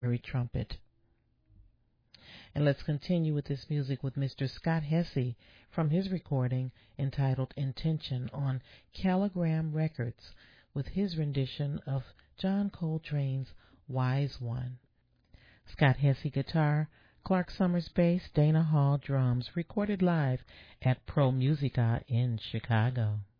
trumpet. And let's continue with this music with Mr. Scott Hesse from his recording entitled Intention on Caligram Records with his rendition of John Coltrane's Wise One. Scott Hesse guitar, Clark Summers bass, Dana Hall drums, recorded live at Pro Musica in Chicago.